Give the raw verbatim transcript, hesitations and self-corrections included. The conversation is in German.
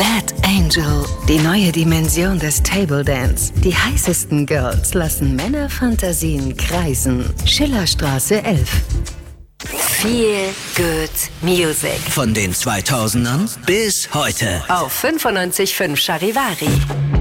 Bad Angel, die neue Dimension des Table Dance. Die heißesten Girls lassen Männerfantasien kreisen. Schillerstraße elf. Feel Good Music. Von den zweitausendern bis heute. Auf fünfundneunzig Komma fünf Charivari.